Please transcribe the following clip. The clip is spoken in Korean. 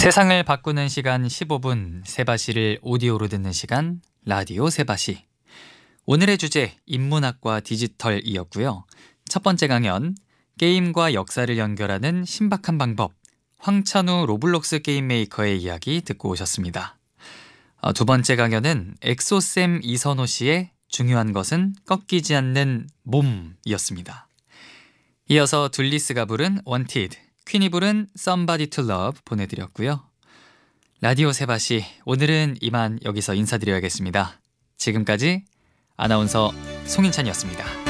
세상을 바꾸는 시간 15분, 세바시를 오디오로 듣는 시간 라디오 세바시. 오늘의 주제 인문학과 디지털이었고요. 첫 번째 강연 게임과 역사를 연결하는 신박한 방법, 황찬우 로블록스 게임 메이커의 이야기 듣고 오셨습니다. 두 번째 강연은 엑소쌤 이선호 씨의 중요한 것은 꺾이지 않는 몸이었습니다. 이어서 둘리스가 부른 Wanted, 퀸이 부른 Somebody to Love 보내드렸고요. 라디오 세바시, 오늘은 이만 여기서 인사드려야겠습니다. 지금까지 아나운서 송인찬이었습니다.